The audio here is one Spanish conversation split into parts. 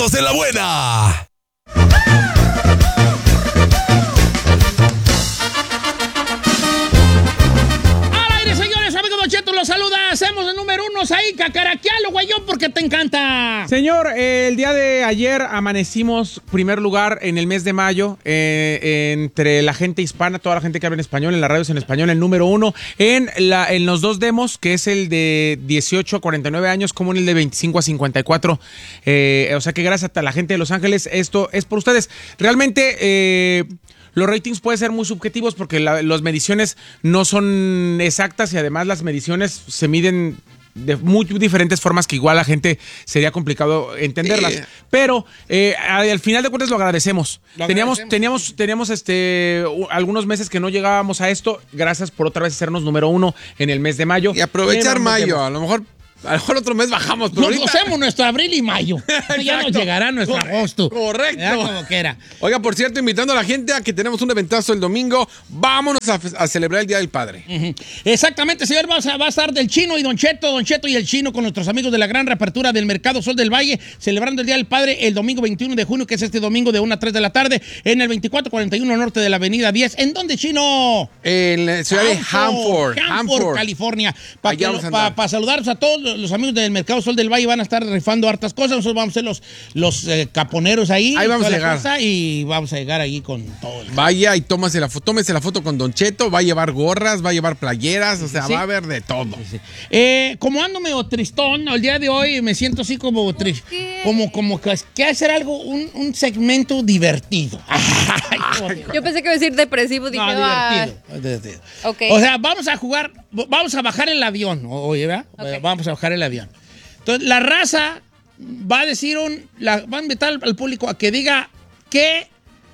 Todos en la buena. Cheto los saluda, hacemos el número 1 ahí, cacaraquealo, guayón, porque te encanta. Señor, el día de ayer amanecimos primer lugar en el mes de mayo entre la gente hispana, toda la gente que habla en español, en las radios en español, el número 1 en los dos demos, que es el de 18 a 49 años, como en el de 25 a 54. O sea que gracias a la gente de Los Ángeles, esto es por ustedes. Realmente... los ratings pueden ser muy subjetivos porque las mediciones no son exactas y además las mediciones se miden de muy diferentes formas que igual a la gente sería complicado entenderlas. Pero al final de cuentas lo agradecemos. Teníamos algunos meses que no llegábamos a esto. Gracias por otra vez hacernos número 1 en el mes de mayo. Y aprovechar mayo, a lo mejor otro mes bajamos, pero nos gocemos nuestro abril y mayo. Ya nos llegará nuestro agosto. Correcto. Como quiera. Oiga, por cierto, invitando a la gente a que tenemos un eventazo el domingo. Vámonos a celebrar el Día del Padre. Exactamente, señor. Va a estar del Chino y Don Cheto y el Chino con nuestros amigos de la gran reapertura del Mercado Sol del Valle, celebrando el Día del Padre el domingo 21 de junio, que es este domingo de 1 a 3 de la tarde, en el 2441 norte de la avenida 10. ¿En dónde, Chino? En la ciudad de Hanford, California. Para saludarlos a todos los amigos del Mercado Sol del Valle, van a estar rifando hartas cosas. Nosotros vamos a ser los caponeros ahí. Ahí vamos a llegar. Y vamos a llegar ahí con todo. Vaya y tómese la foto con Don Cheto. Va a llevar gorras, va a llevar playeras, o sea, va a haber de todo. Sí. Como ando medio tristón, el día de hoy me siento así como como que hacer algo, un segmento divertido. Yo pensé que iba a decir depresivo. Dije, divertido. Okay. O sea, vamos a bajar el avión. Oye, ¿verdad? Okay. Vamos a bajar el avión. Entonces, la raza va a decir va a invitar al público a que diga qué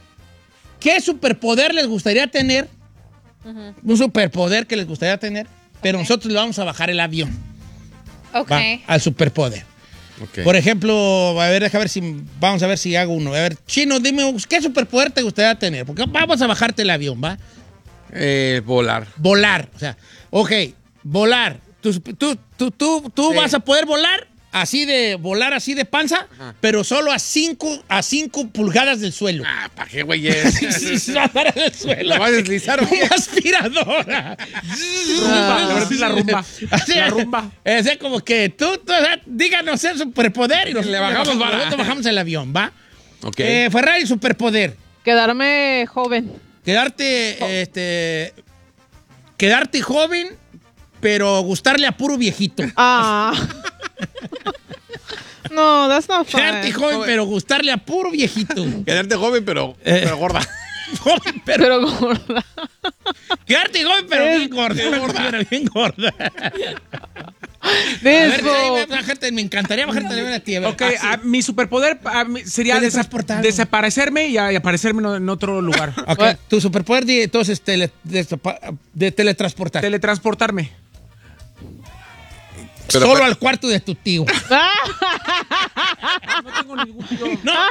superpoder les gustaría tener. Un superpoder que les gustaría tener, pero nosotros le vamos a bajar el avión. Al superpoder. Por ejemplo, vamos a ver si hago uno. A ver, Chino, dime, ¿qué superpoder te gustaría tener? Porque vamos a bajarte el avión, ¿va? Volar. Volar, o sea, volar. Tú vas a poder volar así de panza, pero solo a 5 pulgadas del suelo. ¿Para qué, güey? Del suelo. ¿Lo va a deslizar? Una aspiradora. La rumba. Es como que tú díganos el superpoder y le bajamos el avión, ¿va? Ferrari, superpoder. Quedarme joven. Quedarte joven, pero gustarle a puro viejito. No, that's not fun. Quedarte joven, pero gustarle a puro viejito. Quedarte joven, pero gorda. Joven, pero gorda. Quedarte joven, pero bien gorda. Me encantaría bajarte de ver a ti. Mi superpoder sería desaparecerme y aparecerme en otro lugar. Tu superpoder, entonces, de teletransportar. Teletransportarme. Solo al cuarto de tu tío. No tengo ningún tío.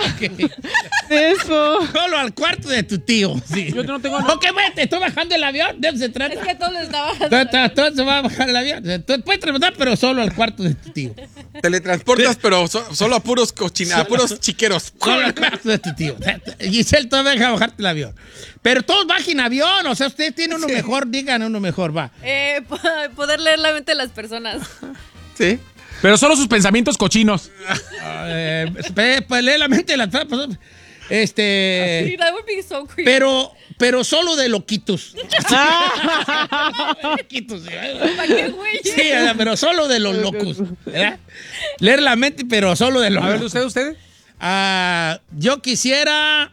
Eso. Solo al cuarto de tu tío. Sí. Yo no tengo. Te estoy bajando el avión. ¿De dónde se trata? Es que todo le está bajando. Todo se va a bajar el avión. Tú puedes transportar, pero solo al cuarto de tu tío. Teletransportas, pero solo a puros a puros chiqueros. Solo al cuarto de tu tío. Giselle, todavía deja bajarte el avión. Pero todos bajen avión. O sea, usted tiene uno mejor. Digan uno mejor, va. Poder leer la mente de las personas. Sí. Pero solo sus pensamientos cochinos. Pues lee la mente de las personas. That would be so creepy. Pero solo de loquitos. Loquitos, ¿sí? ¿Para qué, güey? Sí, pero solo de los locos. ¿Verdad? Leer la mente, pero solo de los locos. A ver, ¿usted? Yo quisiera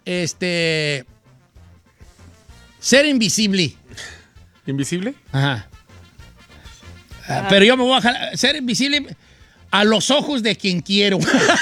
ser invisible. ¿Invisible? Ajá. Pero yo me voy a ser invisible a los ojos de quien quiero.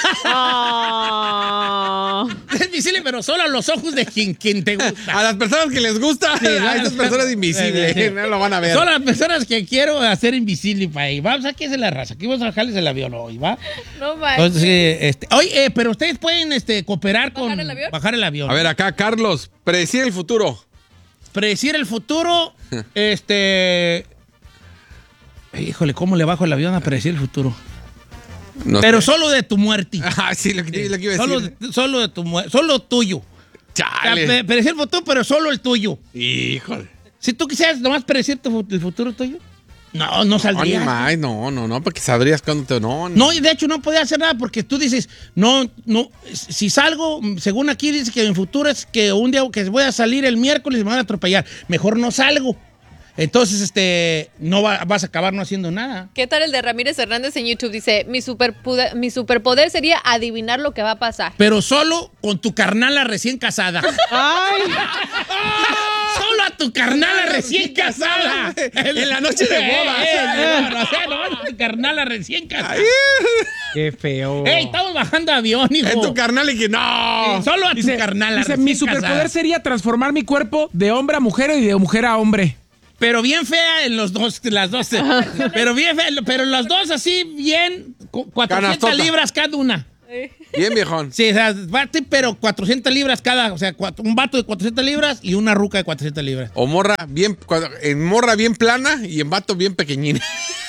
Es invisible, pero solo a los ojos de quien te gusta. A las personas que les gusta, sí, a estas personas invisibles. Sí. No lo van a ver. Solo a las personas que quiero hacer invisible para ahí. Vamos, aquí es la raza. Aquí vamos a bajarles el avión hoy, ¿va? No manches. Entonces, oye, pero ustedes pueden cooperar con bajar el avión. A ver, acá, Carlos, predecir el futuro. Predecir el futuro, Híjole, ¿cómo le bajo el avión a predecir el futuro? No pero sé. solo de tu muerte. Ah, sí, lo que iba a decir. Solo de tu muerte, solo tuyo. Chale. Predecir el futuro, pero solo el tuyo. Híjole. Si tú quisieras nomás predecir el futuro tuyo, no saldría. No, porque sabrías cuándo te... No, No, y de hecho no podía hacer nada porque tú dices, no, si salgo, según aquí dice que en futuro es que un día que voy a salir el miércoles y me van a atropellar, mejor no salgo. Entonces, no vas a acabar no haciendo nada. ¿Qué tal el de Ramírez Hernández en YouTube? Dice, mi superpoder sería adivinar lo que va a pasar. Pero solo con tu carnala recién casada. Ay, Solo a tu carnala recién casada. En la noche de bodas. No, tu carnala recién casada. Qué feo. ¡Ey, estamos bajando avión, hijo! En tu carnal y que no. Solo a tu carnala Dice, recién mi superpoder casada. sería transformar mi cuerpo de hombre a mujer y de mujer a hombre. Pero bien fea en las dos. Pero bien fea, pero las dos así bien, 400 Canastota. libras cada una. Bien, viejón. Sí, o sea, pero 400 libras cada, o sea, un vato de 400 libras y una ruca de 400 libras. O morra bien, en morra bien plana y en vato bien pequeñín.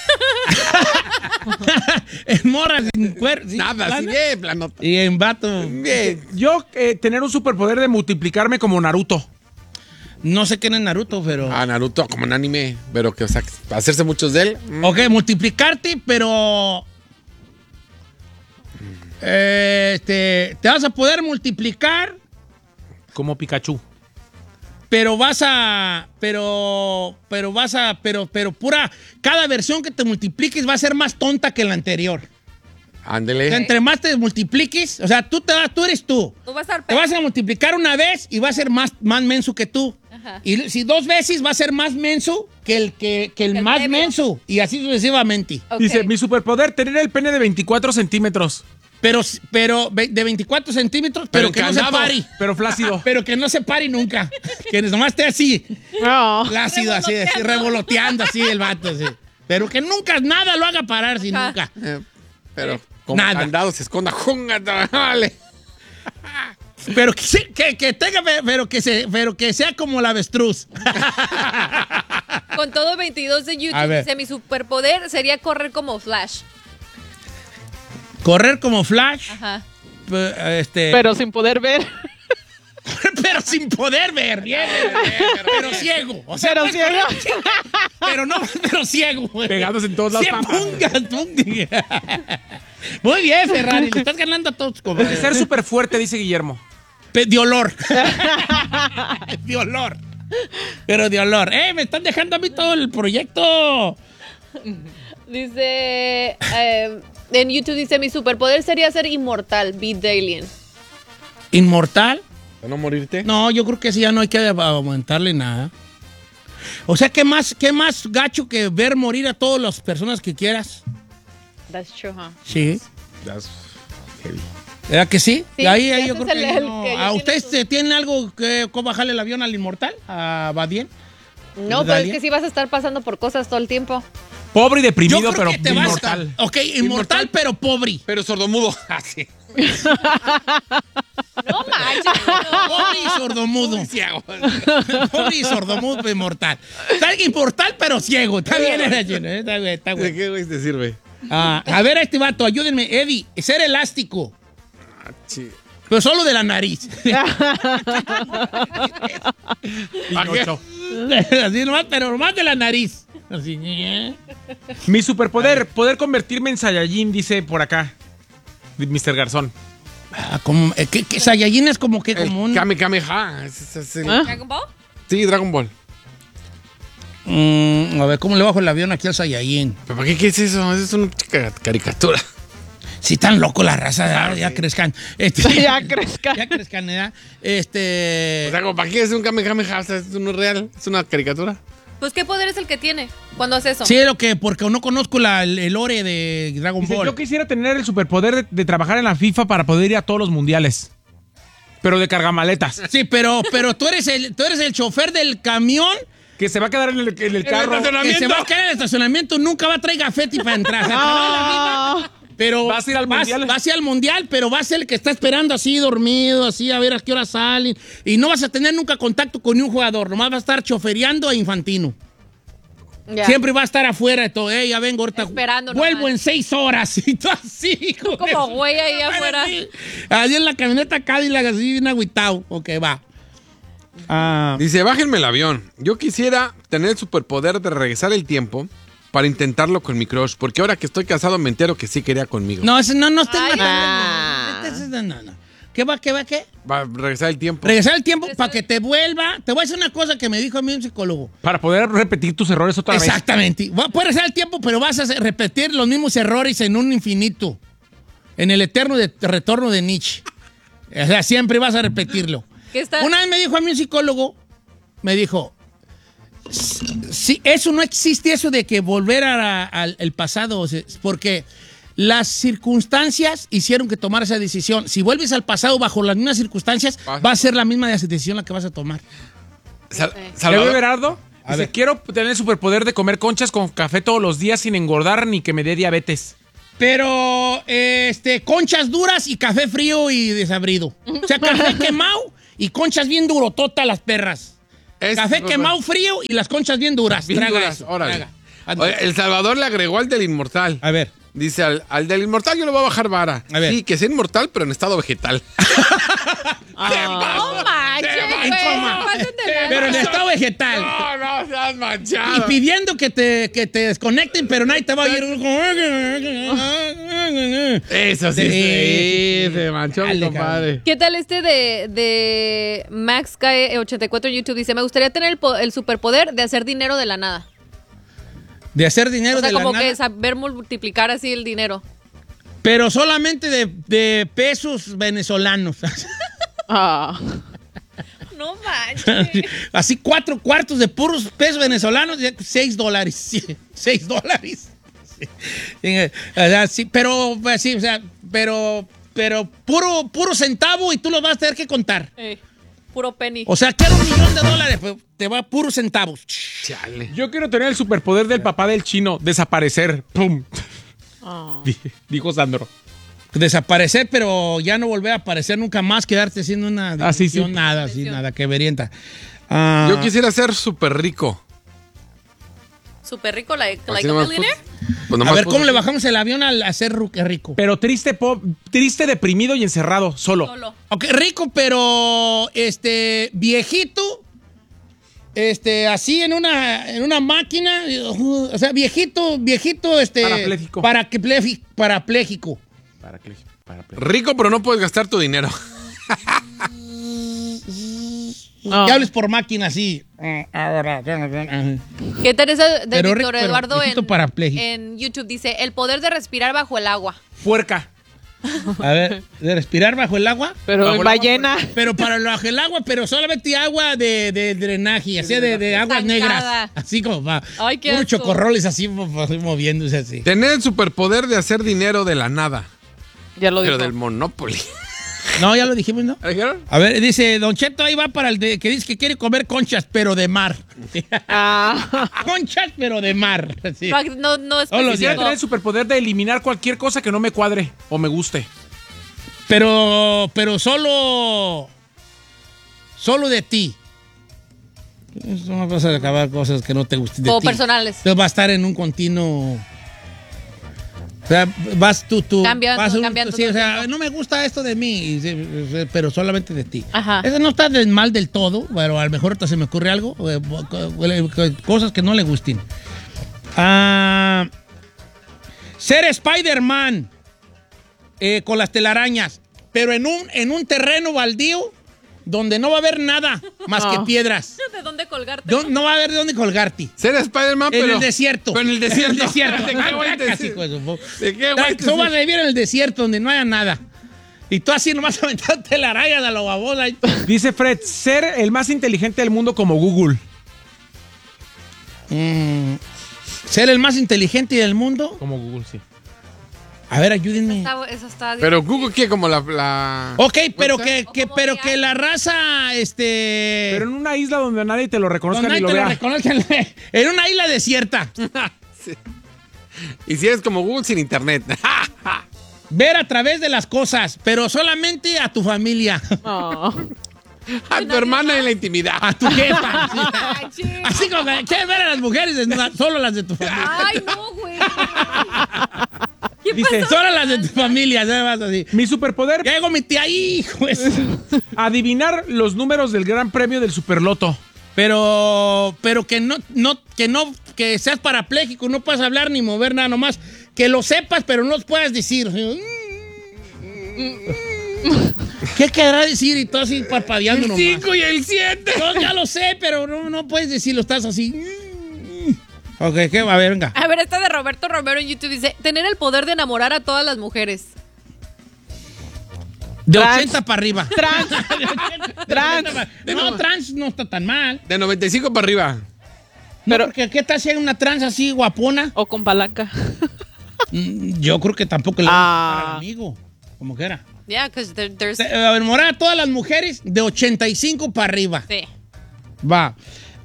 En morra sin cuerpo. Nada, así bien planota. Y en vato. Bien. Yo tener un superpoder de multiplicarme como Naruto. No sé quién es Naruto, pero. Naruto como un anime, pero que, o sea, hacerse muchos de él. Ok, multiplicarte, pero. Te vas a poder multiplicar, Como Pikachu. pero pura. Cada versión que te multipliques va a ser más tonta que la anterior. Ándele. O sea, entre más te multipliques, o sea, tú eres tú. Tú vas a estar Te vas a multiplicar una vez y va a ser más menso que tú. Ajá. Y si 2 veces va a ser más menso que el más medio. menso. Y así sucesivamente. Ok. Dice, mi superpoder, tener el pene de 24 centímetros. Pero de 24 centímetros, pero que no se pare. Pero flácido. Pero que no se pare nunca. Que nomás esté así, no. plácido, así, revoloteando así el vato. Así. Pero que nunca nada lo haga parar, si Ajá. nunca. Pero como Nada. candado se esconda. Vale. Pero que tenga, pero que sea como la avestruz. Con todo 22 de A YouTube, ver. dice, mi superpoder sería correr como Flash. Correr como Flash. Ajá. Pero sin poder ver. Pero sin poder ver, bien, pero ciego. O sea, Pero pues, ciego. pero ciego. güey. Pegados en todos lados. Muy bien, Ferrari, le estás ganando a todos. De ser súper fuerte, dice Guillermo. De olor. De olor. Pero de olor. Me están dejando a mí todo el proyecto. Dice, en YouTube dice, mi superpoder sería ser inmortal, beat the alien. ¿Inmortal? ¿Para no morirte? No, yo creo que sí, ya no hay que aumentarle nada. O sea, ¿qué más gacho que ver morir a todas las personas que quieras? That's true, huh? Sí. That's heavy. ¿Verdad que sí? Sí, Ahí ese yo es creo que... el no. que yo ¿A tiene ustedes su- tienen algo que cómo bajarle el avión al inmortal? ¿A Badien? No, pero Dalia. es que sí vas a estar pasando por cosas todo el tiempo. Pobre y Yo deprimido, creo pero que te vas inmortal. Ok, inmortal, pero pobre. Pero sordomudo. Así. No manches. Pobre y sordomudo. Ciego. Pobre y sordomudo inmortal. Está inmortal, pero ciego. Está bien, está bien, está ¿De bien. qué güey te sirve? A ver a este vato, ayúdenme. Eddie, ser elástico, Sí. pero solo de la nariz. Pinocho. Así nomás, pero nomás de la nariz. Así. Mi superpoder, poder convertirme en Saiyajin, dice por acá. Mr. Garzón. Como, ¿qué Saiyajin es como que El como un... Kamehameha. Es el- ¿Dragon Ball? Sí, Dragon Ball. A ver, ¿cómo le bajo el avión aquí al Saiyajin? ¿Pero para qué es eso? Es una caricatura. Si tan loco la raza, ya crezcan. Ya crezcan. Ya crezcan, ¿verdad? O sea, ¿para qué es un Kamehameha? O sea, ¿eso no es real? ¿Es una caricatura? Pues, ¿qué poder es el que tiene cuando hace eso? Sí, porque no conozco el lore de Dragon Dice, Ball. yo quisiera tener el superpoder de trabajar en la FIFA para poder ir a todos los mundiales. Pero de cargamaletas. Sí, pero tú eres el chofer del camión Que se va a quedar en el carro. que se va a quedar en el estacionamiento, nunca va a traer gafete para entrar. Se acabó la vida, pero Vas a ir al mundial. Vas a ir al mundial, pero vas a ser el que está esperando así, dormido, así, a ver a qué hora salen. Y no vas a tener nunca contacto con ni un jugador. Nomás vas a estar chofereando a Infantino. Ya. Siempre va a estar afuera de todo. Ya vengo ahorita. Esperando Vuelvo nomás. en 6 horas. Y tú así. Tú como güey ahí afuera. Allí en la camioneta Cadillac, así bien agüitado. Ok, va. Dice, bájenme el avión. Yo quisiera tener el superpoder de regresar el tiempo para intentarlo con mi crush, porque ahora que estoy casado me entero que sí quería conmigo. No, ese no estés Ay, matando. No. ¿Qué va? Va a regresar el tiempo. Regresar el tiempo para que te vuelva. Te voy a decir una cosa que me dijo a mí un psicólogo. Para poder repetir tus errores otra vez. Exactamente. Puedes regresar el tiempo, pero vas a repetir los mismos errores en un infinito. En el eterno retorno de Nietzsche. O sea, siempre vas a repetirlo. Una vez me dijo a mí un psicólogo, me dijo, si eso no existe, eso de que volver al pasado, o sea, porque las circunstancias hicieron que tomara esa decisión. Si vuelves al pasado bajo las mismas circunstancias, va a ser la misma decisión la que vas a tomar. Salvador Berardo dice, quiero tener el superpoder de comer conchas con café todos los días sin engordar ni que me dé diabetes. Pero, conchas duras y café frío y desabrido. O sea, café quemado y conchas bien durototas las perras. Café quemado frío y las conchas bien duras. Bien Traga duras, eso, órale. traga. Oye, El Salvador le agregó al del inmortal. A ver. Dice, al del inmortal yo le voy a bajar vara. A ver. Sí, que sea inmortal, pero en estado vegetal. No manches, güey. coma. Pasen de lanza. Pero en estado vegetal. No seas Y manchado. pidiendo que te desconecten, pero nadie te va a ir. Eso sí, se manchó mi Dale, compadre. ¿Qué tal de Max K84 en YouTube? Dice, me gustaría tener el superpoder de hacer dinero de la nada. De hacer dinero O sea, de la como nada. que saber multiplicar así el dinero. Pero solamente de pesos venezolanos. No manches. Así 4 cuartos de puros pesos venezolanos, $6. $6. Sí. O sea, sí, pero sí, o sea, pero puro centavo y tú lo vas a tener que contar. Puro penny. O sea, quiero $1,000,000, pues te va puros centavos. Chale. Yo quiero tener el superpoder del papá del chino, desaparecer. ¡Pum! Dijo Sandro. Desaparecer, pero ya no volver a aparecer nunca más, quedarte haciendo una sí. nada, así, nada, que verienta. Yo quisiera ser súper rico. Súper rico, like Así a nomás millionaire. pues A nomás ver, ¿cómo puso- le bajamos el avión al hacer rico? Pero triste, deprimido y encerrado, solo. Solo. Ok, rico, pero viejito, así en una máquina, o sea, viejito, parapléjico. Rico, pero no puedes gastar tu dinero. Que hables por máquina así. ¿Qué tal esa de Pero Víctor pero Eduardo viejito parapléjico. en YouTube? Dice, el poder de respirar bajo el agua. Puerca. A ver, de respirar bajo el agua. Pero Bajo en el agua, ballena. Pero bajo el agua, pero solamente agua de drenaje, así de aguas Estancada. negras. Así como va. Ay, qué Unos asco. chocorroles así moviéndose así. Tener el superpoder de hacer dinero de la nada. Ya lo Pero dijo. del Monopoly. No, ya lo dijimos, ¿no? ¿Lo dijeron? A ver, dice Don Cheto, ahí va para el que dice que quiere comer conchas, pero de mar. Conchas, pero de mar. Sí. No Todos los Quisiera días. tener el superpoder de eliminar cualquier cosa que no me cuadre o me guste. Pero solo de ti. Eso no vas a acabar cosas que no te gusten de Como ti. personales. Entonces va a estar en un continuo. O sea, vas tú. Cambiando, vas cambiando sí, todo o el sea, tiempo. no me gusta esto de mí, sí, pero solamente de ti. Ajá. Eso no está mal del todo, pero a lo mejor ahorita se me ocurre algo. Cosas que no le gusten. Ser Spider-Man con las telarañas, pero en un terreno baldío donde no va a haber nada más que piedras. ¿De dónde colgarte? No va a haber de dónde colgarte. Ser Spider-Man, En pero... el desierto. Pero en el desierto. En el desierto. ¿De qué güey te Casi, sirve? pues, ¿De qué güey te Tú vas a sirve? vivir en el desierto donde no haya nada. Y tú así nomás aventando telarañas a lo babosa. Dice Fred, ser el más inteligente del mundo como Google. Ser el más inteligente del mundo. Como Google, sí. A ver, ayúdenme. Eso está Pero Google, ¿qué? Como la... Ok, pero ¿Cuenta? que la raza, Pero en una isla donde nadie te lo reconozca donde ni lo te lo vea. reconozcan. En una isla desierta. Y si eres como Google sin internet. Ver a través de las cosas, pero solamente a tu familia. A tu hermana en la intimidad. A tu jefa. Así como que quieres ver a las mujeres desnudas, solo las de tu familia. Ay, no, güey. Dice, solo las de tu familia, ¿sabes? Así. Mi superpoder. Llego mi tía, hijo. Adivinar los números del Gran Premio del Superloto. Pero que seas parapléjico, no puedas hablar ni mover nada, nomás que lo sepas, pero no los puedas decir. ¿Qué querrá decir? Y todo así parpadeando nomás. El 5 y el 7. No, ya lo sé, pero no puedes decirlo, estás así. Ok, ¿qué va? A ver, venga. A ver, esta de Roberto Romero en YouTube dice, tener el poder de enamorar a todas las mujeres. De 80 para arriba. Trans. No, trans no está tan mal. De 95 para arriba. Pero, porque ¿qué tal si hay una trans así guapona? O con palanca. Yo creo que tampoco le va a gustar al amigo. Como que era. Yeah, because there's... Enamorar a todas las mujeres de 85 para arriba. Sí. Va.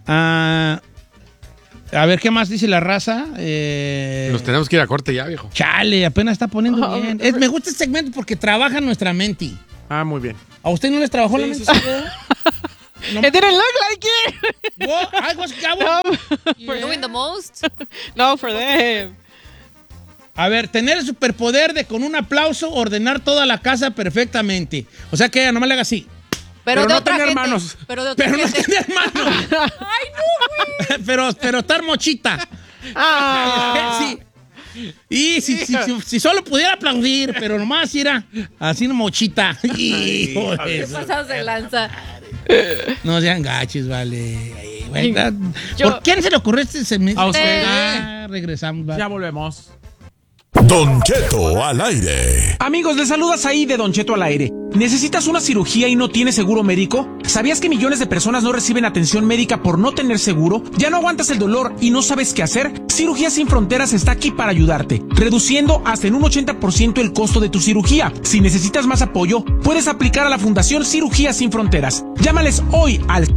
A ver, ¿qué más dice la raza? Nos tenemos que ir a corte ya, viejo. Chale, apenas está poniendo bien. Me gusta este segmento porque trabaja nuestra mente. Ah, muy bien. ¿A usted no les trabajó la mente? No. It didn't look like it. What? I was For doing the most? No, for them. A ver, tener el superpoder de con un aplauso ordenar toda la casa perfectamente. O sea que nomás le haga así. Pero de no otra tener gente. manos. Pero de otra Pero no gente. tener manos. Ay, no, güey. pero estar mochita. Ah. Sí. Y si solo pudiera aplaudir, pero nomás era así mochita. Hijo de ¿Qué eso. pasados de lanza? No sean gachos, vale. ¿Por quién se le ocurrió este segmento? A usted. Regresamos. Vale. Ya volvemos. Don Cheto al aire. Amigos, les saludas ahí de Don Cheto al aire. ¿Necesitas una cirugía y no tienes seguro médico? ¿Sabías que millones de personas no reciben atención médica por no tener seguro? ¿Ya no aguantas el dolor y no sabes qué hacer? Cirugías Sin Fronteras está aquí para ayudarte, reduciendo hasta en un 80% el costo de tu cirugía. Si necesitas más apoyo, puedes aplicar a la Fundación Cirugías Sin Fronteras. Llámales hoy al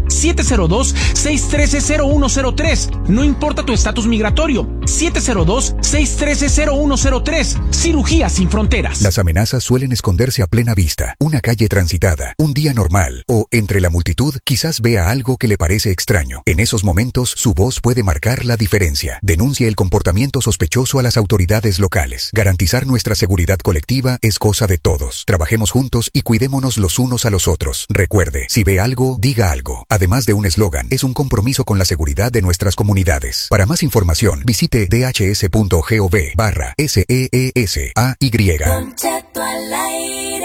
702-613-0103. No importa tu estatus migratorio. 702-613-0103. Cirugías Sin Fronteras. Las amenazas suelen esconderse a plena vista. Una calle transitada, un día normal o entre la multitud quizás vea algo que le parece extraño. En esos momentos su voz puede marcar la diferencia. Denuncie el comportamiento sospechoso a las autoridades locales. Garantizar nuestra seguridad colectiva es cosa de todos. Trabajemos juntos y cuidémonos los unos a los otros. Recuerde, si ve algo, diga algo. Además de un eslogan, es un compromiso con la seguridad de nuestras comunidades. Para más información, visite dhs.gov/SEESAY. Don Cheto al aire.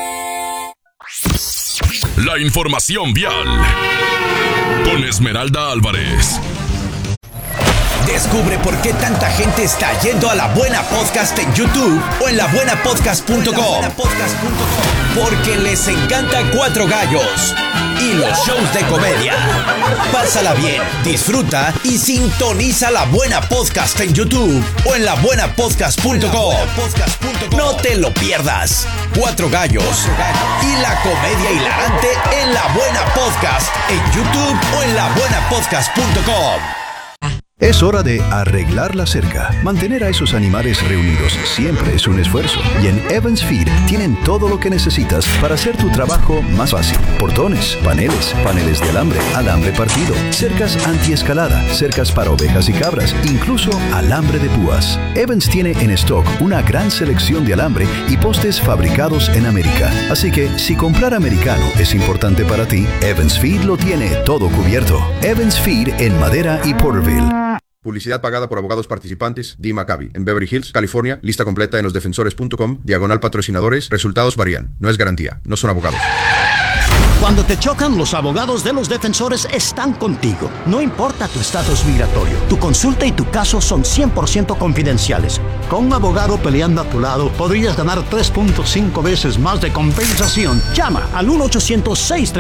La información vial con Esmeralda Álvarez. Descubre por qué tanta gente está yendo a La Buena Podcast en YouTube o en labuenapodcast.com. Porque les encanta Cuatro Gallos y los shows de comedia. Pásala bien, disfruta y sintoniza La Buena Podcast en YouTube o en labuenapodcast.com. No te lo pierdas. Cuatro Gallos y la comedia hilarante en La Buena Podcast en YouTube o en labuenapodcast.com. Es hora de arreglar la cerca. Mantener a esos animales reunidos siempre es un esfuerzo. Y en Evans Feed tienen todo lo que necesitas para hacer tu trabajo más fácil. Portones, paneles de alambre, alambre partido, cercas antiescalada, cercas para ovejas y cabras, incluso alambre de púas. Evans tiene en stock una gran selección de alambre y postes fabricados en América. Así que si comprar americano es importante para ti, Evans Feed lo tiene todo cubierto. Evans Feed en Madera y Porterville. Publicidad pagada por abogados participantes. Dee Maccabi, en Beverly Hills, California. Lista completa en losdefensores.com. /patrocinadores. Resultados varían. No es garantía. No son abogados. Cuando te chocan, los abogados de Los Defensores están contigo. No importa tu estatus migratorio. Tu consulta y tu caso son 100% confidenciales. Con un abogado peleando a tu lado, podrías ganar 3.5 veces más de compensación. Llama al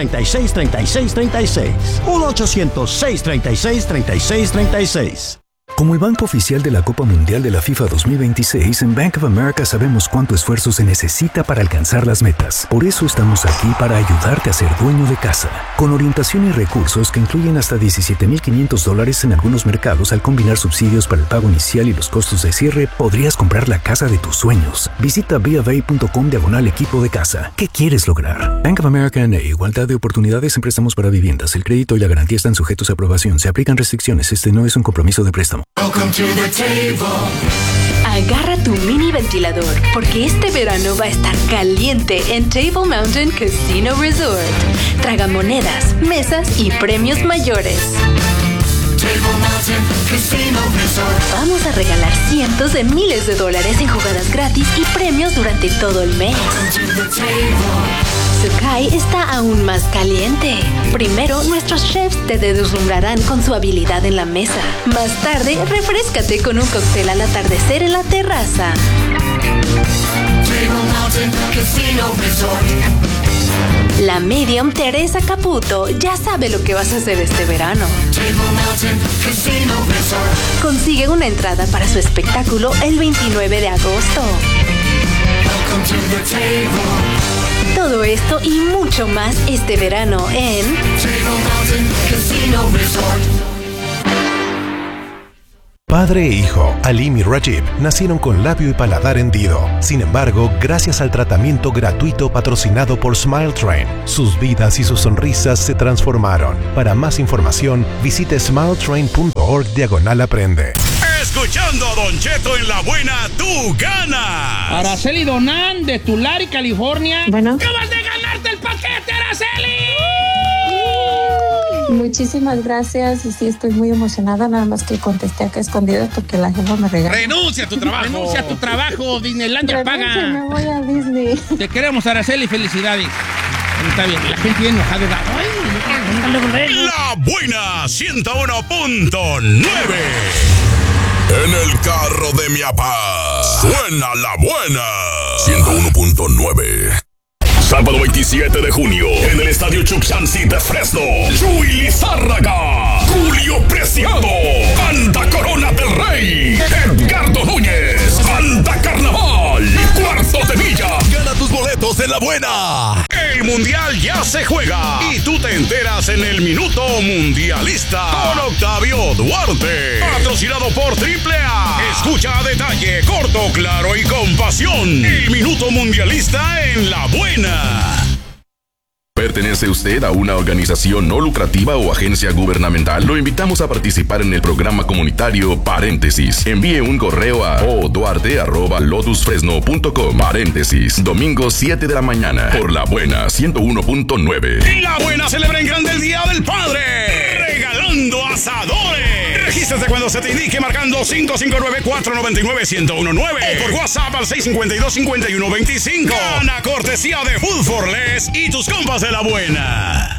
1-800-636-3636. 1-800-636-3636. Como el banco oficial de la Copa Mundial de la FIFA 2026, en Bank of America sabemos cuánto esfuerzo se necesita para alcanzar las metas. Por eso estamos aquí para ayudarte a ser dueño de casa. Con orientación y recursos que incluyen hasta $17,500 en algunos mercados, al combinar subsidios para el pago inicial y los costos de cierre, podrías comprar la casa de tus sueños. Visita BofA.com/equipo de casa. ¿Qué quieres lograr? Bank of America N.A. Igualdad de oportunidades en préstamos para viviendas. El crédito y la garantía están sujetos a aprobación. Se aplican restricciones. Este no es un compromiso de préstamo. Welcome to the table. Agarra tu mini ventilador, porque este verano va a estar caliente en Table Mountain Casino Resort. Tragamonedas, mesas y premios mayores. Table Mountain Casino Resort. Vamos a regalar cientos de miles de dólares en jugadas gratis y premios durante todo el mes. Welcome to the table. Sukai está aún más caliente. Primero, nuestros chefs te deslumbrarán con su habilidad en la mesa. Más tarde, refréscate con un cóctel al atardecer en la terraza. Table Mountain Casino Resort. La medium Teresa Caputo ya sabe lo que vas a hacer este verano. Table Mountain Casino Resort. Consigue una entrada para su espectáculo el 29 de agosto. Welcome to the table. Todo esto y mucho más este verano en Table Mountain Casino Resort. Padre e hijo, Alim y Rajib, nacieron con labio y paladar hendido. Sin embargo, gracias al tratamiento gratuito patrocinado por Smile Train, sus vidas y sus sonrisas se transformaron. Para más información, visite smiletrain.org/aprende. Escuchando a Don Cheto en La Buena, tú ganas. Araceli Donán, de Tulare, California. Bueno. ¡Acabas de ganarte el paquete, Araceli! Muchísimas gracias. Y sí, estoy muy emocionada. Nada más que contesté acá escondidas porque la jefa me regaló. ¡Renuncia a tu trabajo! ¡Renuncia a tu trabajo! Disneylandia paga. Me voy a Disney. Te queremos, Araceli. Felicidades. Está bien. La gente viene enojada. La Buena 101.9. En el carro de mi papá suena La Buena 101.9. Sábado 27 de junio, en el Estadio Chuxansi de Fresno, Chuy Lizárraga, Julio Preciado, Banda Corona del Rey, Edgardo Núñez, Banda Carnaval, Cuarto de Villa. Gana tus boletos en La Buena. El Mundial ya se juega y tú te enteras en el Minuto Mundialista con Octavio Duarte. Patrocinado por AAA. Escucha a detalle, corto, claro y con pasión. El Minuto Mundialista en La Buena. ¿Pertenece usted a una organización no lucrativa o agencia gubernamental? Lo invitamos a participar en el programa comunitario Paréntesis. Envíe un correo a oduarte@lotusfresno.com. Paréntesis. Domingo 7 de la mañana por La Buena 101.9. La Buena celebra en grande el Día del Padre, regalando asadores. Regístrate cuando se te indique marcando 559-499-1019 o por WhatsApp al 652-5125. Gana cortesía de Food for Less y tus compas de La Buena.